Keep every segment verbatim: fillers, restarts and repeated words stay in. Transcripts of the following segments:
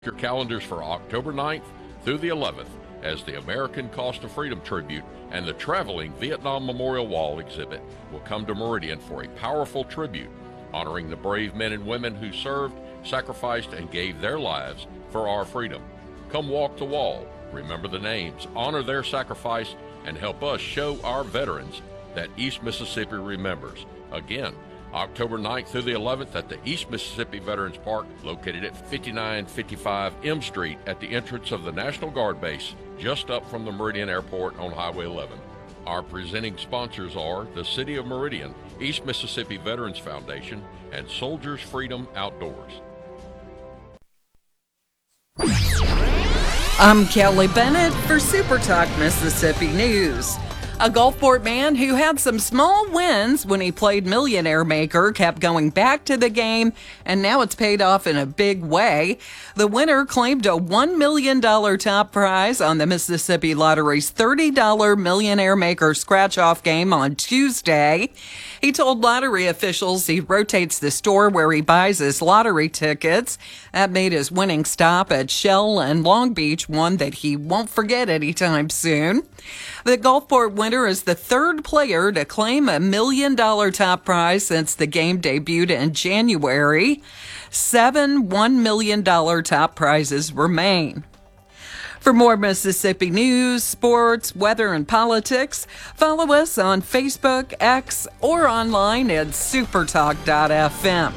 Your calendars for October ninth through the eleventh as the American Cost of Freedom Tribute and the traveling Vietnam Memorial Wall exhibit will come to Meridian for a powerful tribute honoring the brave men and women who served, sacrificed, and gave their lives for our freedom. Come walk the wall, remember the names, honor their sacrifice, and help us show our veterans that East Mississippi remembers. Again, October ninth through the eleventh at the East Mississippi Veterans Park, located at fifty-nine fifty-five M Street at the entrance of the National Guard Base, just up from the Meridian Airport on Highway eleven. Our presenting sponsors are the City of Meridian, East Mississippi Veterans Foundation, and Soldiers Freedom Outdoors. I'm Kelly Bennett for Super Talk Mississippi News. A Gulfport man who had some small wins when he played Millionaire Maker kept going back to the game, and now it's paid off in a big way. The winner claimed a one million dollars top prize on the Mississippi Lottery's thirty dollars Millionaire Maker scratch-off game on Tuesday. He told lottery officials he rotates the store where he buys his lottery tickets. That made his winning stop at Shell and Long Beach one that he won't forget anytime soon. The Gulfport winner is the third player to claim a million dollar top prize since the game debuted in January. Seven one million dollars top prizes remain. For more Mississippi news, sports, weather, and politics, follow us on Facebook, X, or online at supertalk dot f m.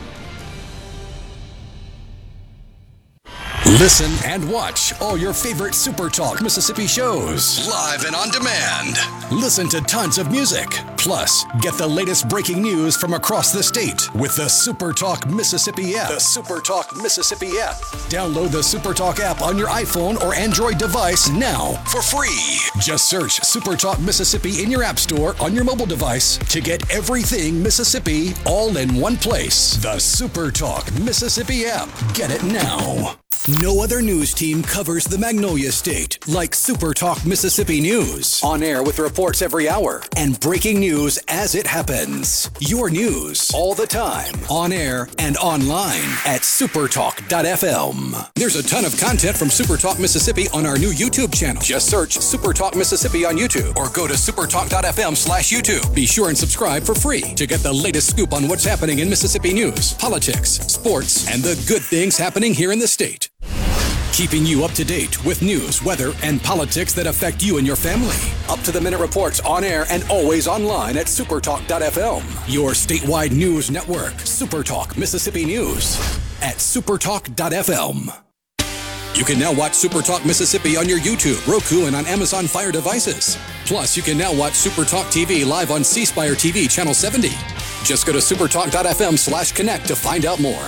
Listen and watch all your favorite Super Talk Mississippi shows live and on demand. Listen to tons of music. Plus, get the latest breaking news from across the state with the Super Talk Mississippi app. The Super Talk Mississippi app. Download the Super Talk app on your iPhone or Android device now for free. Just search Super Talk Mississippi in your app store on your mobile device to get everything Mississippi all in one place. The Super Talk Mississippi app. Get it now. No other news team covers the Magnolia State like Super Talk Mississippi News. On air with reports every hour and breaking news as it happens. Your news all the time. On air and online at supertalk dot f m. There's a ton of content from Super Talk Mississippi on our new YouTube channel. Just search Super Talk Mississippi on YouTube or go to supertalk dot f m slash YouTube. Be sure and subscribe for free to get the latest scoop on what's happening in Mississippi news, politics, sports, and the good things happening here in the state. Keeping you up to date with news, weather, and politics that affect you and your family. Up-to-the-minute reports on air and always online at supertalk dot f m. Your statewide news network, Supertalk Mississippi News at supertalk dot f m. You can now watch Supertalk Mississippi on your YouTube, Roku, and on Amazon Fire devices. Plus, you can now watch Supertalk T V live on C Spire T V Channel seventy. Just go to supertalk dot f m slash connect to find out more.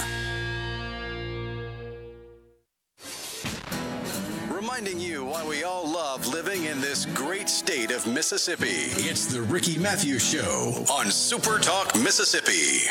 Reminding you why we all love living in this great state of Mississippi. It's the Ricky Matthews Show on Super Talk Mississippi.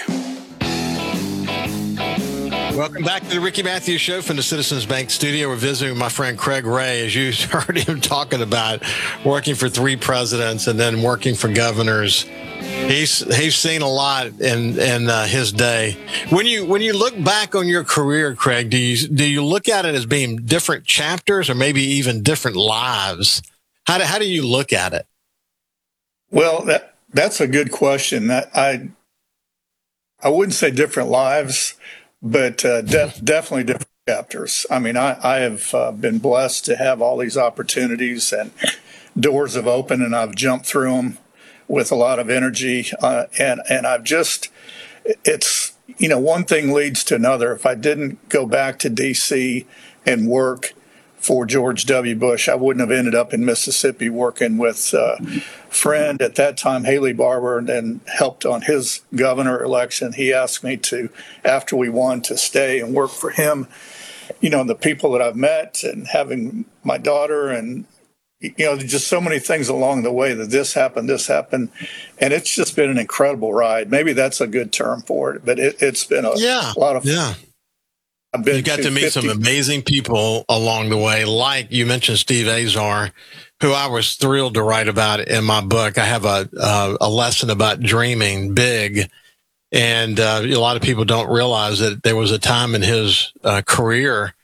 Welcome back to the Ricky Matthews Show from the Citizens Bank studio. We're visiting with my friend Craig Ray. As you heard him talking about working for three presidents and then working for governors, he's he's seen a lot in in uh, his day. When you when you look back on your career, Craig, do you do you look at it as being different chapters or maybe even different lives? How do how do you look at it? Well, that that's a good question. That I I wouldn't say different lives, but uh, de- definitely different chapters. I mean, I, I have uh, been blessed to have all these opportunities and doors have opened and I've jumped through them with a lot of energy. Uh, and, and I've just, it's, you know, one thing leads to another. If I didn't go back to D C and work for George W. Bush, I wouldn't have ended up in Mississippi working with a friend at that time, Haley Barbour, and then helped on his governor election. He asked me to, after we won, to stay and work for him. You know, the people that I've met and having my daughter and, you know, just so many things along the way that this happened, this happened. And it's just been an incredible ride. Maybe that's a good term for it, but it, it's been a, yeah, a lot of fun. Yeah. I've been you got to, to meet fifty some amazing people along the way, like you mentioned Steve Azar, who I was thrilled to write about in my book. I have a uh, a lesson about dreaming big, and uh, a lot of people don't realize that there was a time in his uh, career